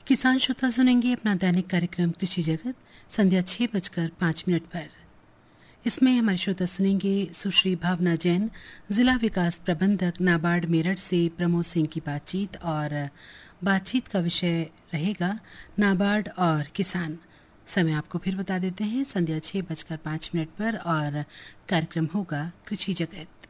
किसान श्रोता सुनेंगे अपना दैनिक कार्यक्रम कृषि जगत संध्या 6:05 पर। इसमें हमारे श्रोता सुनेंगे सुश्री भावना जैन, जिला विकास प्रबंधक नाबार्ड मेरठ से प्रमोद सिंह की बातचीत, और बातचीत का विषय रहेगा नाबार्ड और किसान। समय आपको फिर बता देते हैं, संध्या 6:05 पर, और कार्यक्रम होगा कृषि जगत।